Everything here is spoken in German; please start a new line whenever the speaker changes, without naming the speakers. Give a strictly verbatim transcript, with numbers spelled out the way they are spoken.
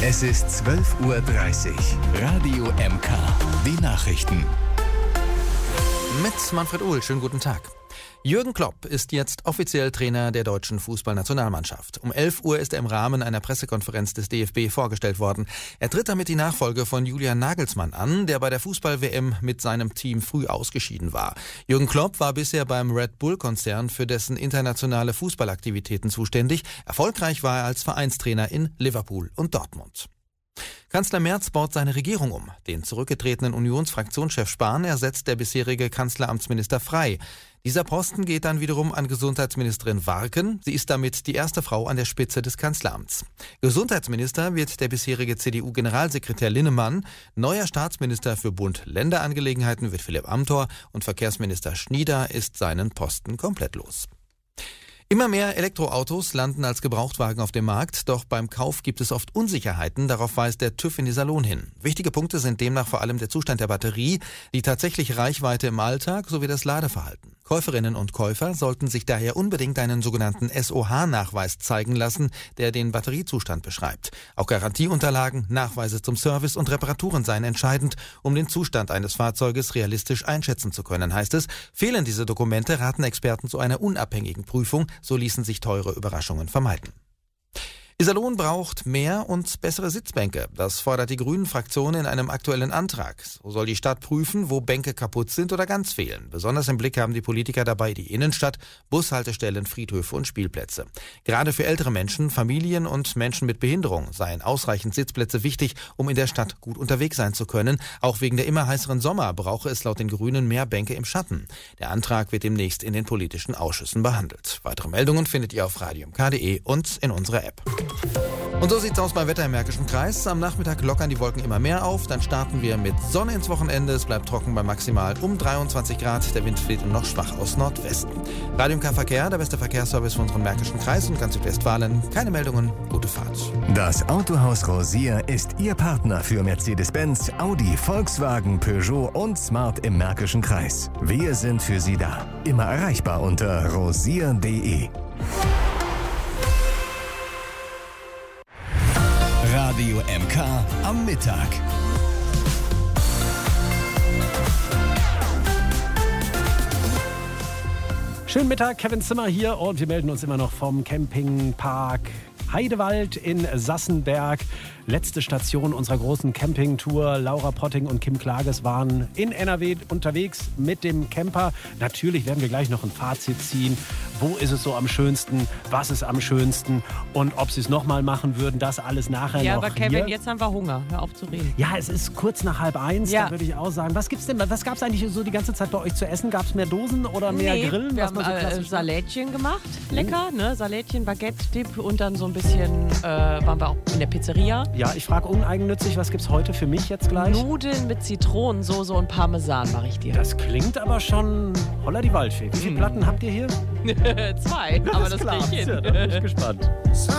Es ist zwölf Uhr dreißig. Radio M K. Die Nachrichten.
Mit Manfred Uhl, schönen guten Tag. Jürgen Klopp ist jetzt offiziell Trainer der deutschen Fußballnationalmannschaft. Um elf Uhr ist er im Rahmen einer Pressekonferenz des D F B vorgestellt worden. Er tritt damit die Nachfolge von Julian Nagelsmann an, der bei der Fußball-W M mit seinem Team früh ausgeschieden war. Jürgen Klopp war bisher beim Red Bull-Konzern für dessen internationale Fußballaktivitäten zuständig. Erfolgreich war er als Vereinstrainer in Liverpool und Dortmund. Kanzler Merz baut seine Regierung um. Den zurückgetretenen Unionsfraktionschef Spahn ersetzt der bisherige Kanzleramtsminister Frey. Dieser Posten geht dann wiederum an Gesundheitsministerin Warken. Sie ist damit die erste Frau an der Spitze des Kanzleramts. Gesundheitsminister wird der bisherige C D U-Generalsekretär Linnemann. Neuer Staatsminister für Bund-Länder-Angelegenheiten wird Philipp Amthor und Verkehrsminister Schnieder ist seinen Posten komplett los. Immer mehr Elektroautos landen als Gebrauchtwagen auf dem Markt, doch beim Kauf gibt es oft Unsicherheiten, darauf weist der TÜV in Iserlohn hin. Wichtige Punkte sind demnach vor allem der Zustand der Batterie, die tatsächliche Reichweite im Alltag sowie das Ladeverhalten. Käuferinnen und Käufer sollten sich daher unbedingt einen sogenannten S O H-Nachweis zeigen lassen, der den Batteriezustand beschreibt. Auch Garantieunterlagen, Nachweise zum Service und Reparaturen seien entscheidend, um den Zustand eines Fahrzeuges realistisch einschätzen zu können, heißt es. Fehlen diese Dokumente, raten Experten zu einer unabhängigen Prüfung. So ließen sich teure Überraschungen vermeiden. Iserlohn braucht mehr und bessere Sitzbänke. Das fordert die Grünen-Fraktion in einem aktuellen Antrag. So soll die Stadt prüfen, wo Bänke kaputt sind oder ganz fehlen. Besonders im Blick haben die Politiker dabei die Innenstadt, Bushaltestellen, Friedhöfe und Spielplätze. Gerade für ältere Menschen, Familien und Menschen mit Behinderung seien ausreichend Sitzplätze wichtig, um in der Stadt gut unterwegs sein zu können. Auch wegen der immer heißeren Sommer brauche es laut den Grünen mehr Bänke im Schatten. Der Antrag wird demnächst in den politischen Ausschüssen behandelt. Weitere Meldungen findet ihr auf radio m k punkt d e und in unserer App. Und so sieht's aus beim Wetter im Märkischen Kreis. Am Nachmittag lockern die Wolken immer mehr auf. Dann starten wir mit Sonne ins Wochenende. Es bleibt trocken bei maximal um dreiundzwanzig Grad. Der Wind fleht noch schwach aus Nordwesten. Radio M K Verkehr, der beste Verkehrsservice für unseren Märkischen Kreis und ganz Südwestfalen. Keine Meldungen, gute Fahrt.
Das Autohaus Rosier ist Ihr Partner für Mercedes-Benz, Audi, Volkswagen, Peugeot und Smart im Märkischen Kreis. Wir sind für Sie da. Immer erreichbar unter rosier punkt d e. Radio M K am Mittag.
Schönen Mittag, Kevin Zimmer hier und wir melden uns immer noch vom Campingpark Heidewald in Sassenberg. Letzte Station unserer großen Campingtour. Laura Potting und Kim Klages waren in N R W unterwegs mit dem Camper. Natürlich werden wir gleich noch ein Fazit ziehen. Wo ist es so am schönsten? Was ist am schönsten? Und ob sie es nochmal machen würden, das alles nachher
ja,
noch.
Ja, aber Kevin,
hier.
jetzt haben wir Hunger. Hör auf zu reden.
Ja, es ist kurz nach halb eins,
ja.
Da würde ich auch sagen. Was gibt's denn? Was gab es eigentlich so die ganze Zeit bei euch zu essen? Gab es mehr Dosen oder mehr
nee,
Grillen?
Wir
was
haben
man so
äh,
klassisch
Salätchen macht. gemacht. Lecker, oh. ne? Salätchen, Baguette-Dip und dann so ein bisschen äh, waren wir auch in der Pizzeria.
Ja, ich frage uneigennützig, was gibt's heute für mich jetzt gleich?
Nudeln mit Zitronensoße und Parmesan mache ich dir.
Das klingt aber schon holla die Waldfee. Wie viele Platten habt ihr hier?
Zwei, aber das krieg ich hin.
Ja, da bin ich gespannt.